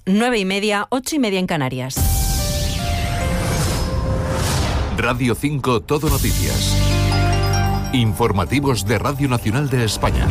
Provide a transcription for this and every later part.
9:30, 8:30 en Canarias. Radio 5 Todo Noticias. Informativos de Radio Nacional de España.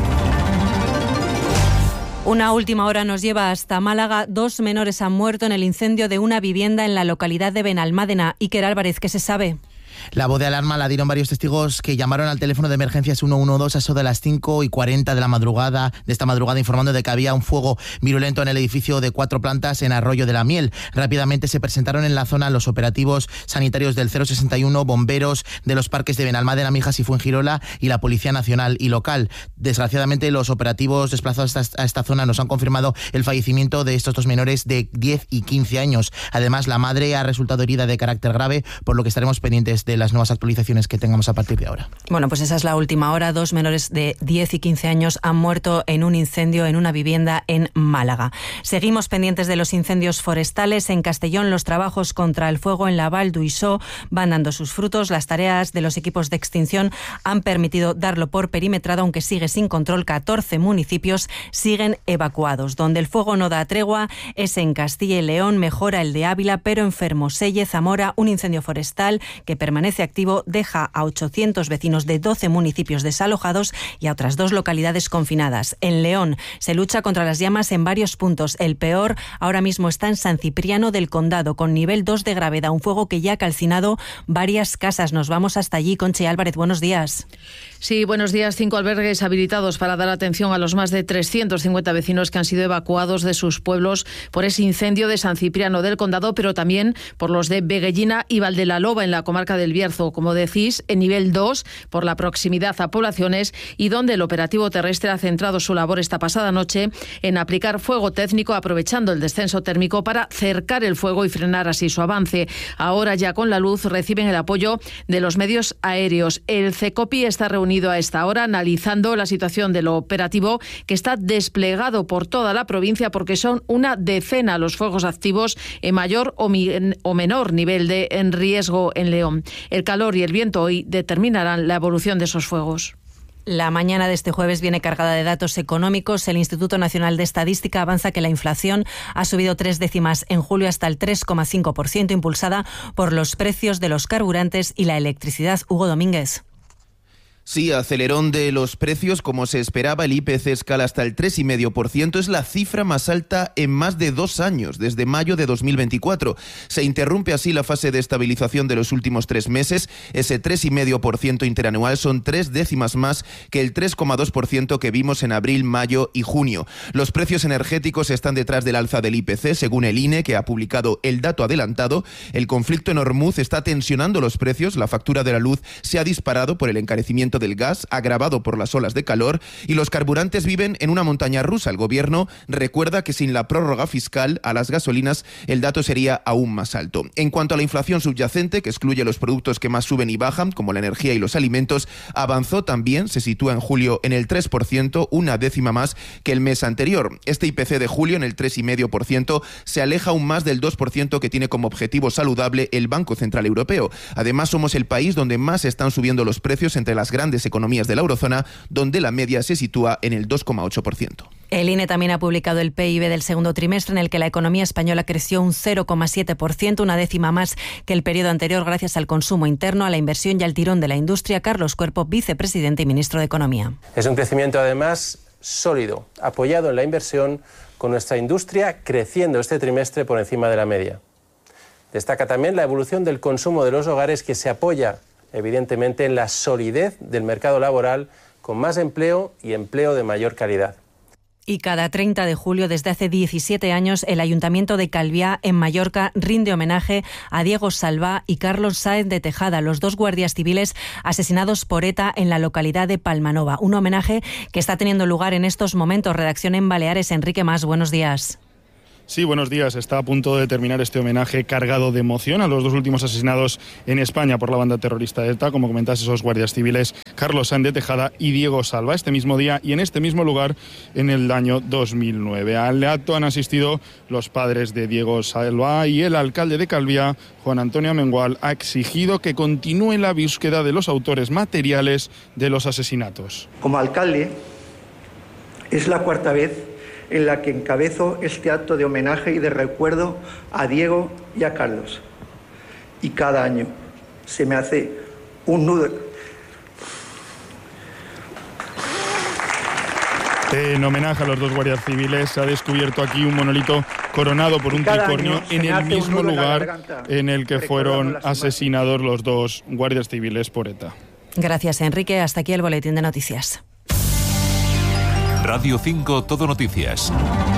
Una última hora nos lleva hasta Málaga. 2 menores han muerto en el incendio de una vivienda en la localidad de Benalmádena. Iker Álvarez, ¿qué se sabe? La voz de alarma la dieron varios testigos que llamaron al teléfono de emergencias 112 a eso de las 5:40 de esta madrugada, informando de que había un fuego virulento en el edificio de 4 plantas en Arroyo de la Miel. Rápidamente se presentaron en la zona los operativos sanitarios del 061, bomberos de los parques de Benalmádena, Mijas y Fuengirola y la Policía Nacional y local. Desgraciadamente, los operativos desplazados a esta zona nos han confirmado el fallecimiento de estos 2 menores de 10 y 15 años. Además, la madre ha resultado herida de carácter grave, por lo que estaremos pendientes de las nuevas actualizaciones que tengamos a partir de ahora. Bueno, pues esa es la última hora. 2 menores de 10 y 15 años han muerto en un incendio en una vivienda en Málaga. Seguimos pendientes de los incendios forestales. En Castellón, los trabajos contra el fuego en la Val d'Uixó van dando sus frutos. Las tareas de los equipos de extinción han permitido darlo por perimetrado, aunque sigue sin control. 14 municipios siguen evacuados. Donde el fuego no da tregua es en Castilla y León, mejora el de Ávila, pero en Fermoselle, Zamora, un incendio forestal que permanece activo deja a 800 vecinos de 12 municipios desalojados y a otras 2 localidades confinadas. En León se lucha contra las llamas en varios puntos. El peor ahora mismo está en San Cipriano del Condado, con nivel 2 de gravedad, un fuego que ya ha calcinado varias casas. Nos vamos hasta allí. Conchi Álvarez, buenos días. Sí, buenos días. 5 albergues habilitados para dar atención a los más de 350 vecinos que han sido evacuados de sus pueblos por ese incendio de San Cipriano del Condado, pero también por los de Veguellina y Valdelaloba en la comarca del Bierzo, como decís, en nivel 2 por la proximidad a poblaciones y donde el operativo terrestre ha centrado su labor esta pasada noche en aplicar fuego técnico aprovechando el descenso térmico para cercar el fuego y frenar así su avance. Ahora ya con la luz reciben el apoyo de los medios aéreos. El CECOPI está reunido a esta hora analizando la situación del operativo que está desplegado por toda la provincia porque son una decena los fuegos activos en mayor o menor nivel de riesgo en León. El calor y el viento hoy determinarán la evolución de esos fuegos. La mañana de este jueves viene cargada de datos económicos. El Instituto Nacional de Estadística avanza que la inflación ha subido 3 décimas en julio hasta el 3,5%, impulsada por los precios de los carburantes y la electricidad. Hugo Domínguez. Sí, acelerón de los precios, como se esperaba. El IPC escala hasta el 3,5%. Es la cifra más alta en más de 2 años, desde mayo de 2024. Se interrumpe así la fase de estabilización de los últimos 3 meses. Ese 3,5% interanual son 3 décimas más que el 3,2% que vimos en abril, mayo y junio. Los precios energéticos están detrás del alza del IPC, según el INE, que ha publicado el dato adelantado. El conflicto en Hormuz está tensionando los precios. La factura de la luz se ha disparado por el encarecimiento del gas, agravado por las olas de calor, y los carburantes viven en una montaña rusa. El gobierno recuerda que sin la prórroga fiscal a las gasolinas el dato sería aún más alto. En cuanto a la inflación subyacente, que excluye los productos que más suben y bajan, como la energía y los alimentos, avanzó también, se sitúa en julio en el 3%, una décima más que el mes anterior. Este IPC de julio en el 3,5% se aleja aún más del 2% que tiene como objetivo saludable el Banco Central Europeo. Además, somos el país donde más están subiendo los precios entre las grandes economías de la eurozona, donde la media se sitúa en el 2,8%. El INE también ha publicado el PIB del segundo trimestre, en el que la economía española creció un 0,7%, una décima más que el periodo anterior, gracias al consumo interno, a la inversión y al tirón de la industria. Carlos Cuerpo, vicepresidente y ministro de Economía. Es un crecimiento, además, sólido, apoyado en la inversión, con nuestra industria creciendo este trimestre por encima de la media. Destaca también la evolución del consumo de los hogares, que se apoya evidentemente en la solidez del mercado laboral, con más empleo y empleo de mayor calidad. Y cada 30 de julio, desde hace 17 años, el Ayuntamiento de Calviá, en Mallorca, rinde homenaje a Diego Salvá y Carlos Sáenz de Tejada, los 2 guardias civiles asesinados por ETA en la localidad de Palmanova. Un homenaje que está teniendo lugar en estos momentos. Redacción en Baleares. Enrique Mas, buenos días. Sí, buenos días. Está a punto de terminar este homenaje cargado de emoción a los 2 últimos asesinados en España por la banda terrorista ETA, como comentas, esos guardias civiles, Carlos Sáenz de Tejada y Diego Salvá, este mismo día y en este mismo lugar en el año 2009. Al acto han asistido los padres de Diego Salvá y el alcalde de Calviá, Juan Antonio Amengual, ha exigido que continúe la búsqueda de los autores materiales de los asesinatos. Como alcalde, es la 4ª vez en la que encabezo este acto de homenaje y de recuerdo a Diego y a Carlos. Y cada año se me hace un nudo. En homenaje a los dos guardias civiles se ha descubierto aquí un monolito coronado por un tricornio en el mismo lugar en el que fueron asesinados los dos guardias civiles por ETA. Gracias, Enrique. Hasta aquí el boletín de noticias. Radio 5 Todo Noticias.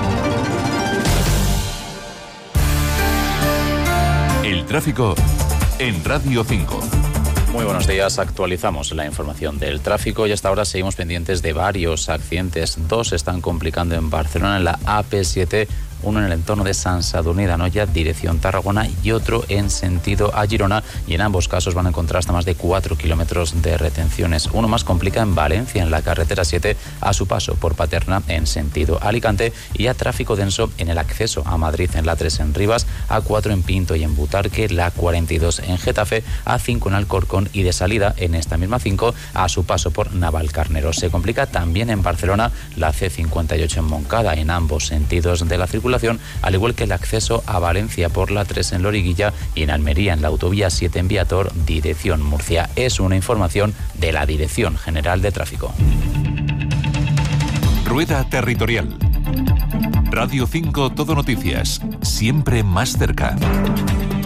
El tráfico en Radio 5. Muy buenos días, actualizamos la información del tráfico y hasta ahora seguimos pendientes de varios accidentes. 2 se están complicando en Barcelona en la AP7, uno en el entorno de Sant Sadurní d'Anoia, dirección Tarragona, y otro en sentido a Girona, y en ambos casos van a encontrar hasta más de 4 kilómetros de retenciones. Uno más complica en Valencia, en la carretera 7, a su paso por Paterna en sentido Alicante, y a tráfico denso en el acceso a Madrid en la 3 en Rivas, A4 en Pinto y en Butarque, la 42 en Getafe, A5 en Alcorcón y de salida en esta misma 5 a su paso por Navalcarnero. Se complica también en Barcelona la C58 en Montcada en ambos sentidos de la circulación, al igual que el acceso a Valencia por la 3 en Loriguilla y en Almería en la autovía 7 en Viator, dirección Murcia. Es una información de la Dirección General de Tráfico. Rueda Territorial. Radio 5 Todo Noticias. Siempre más cerca.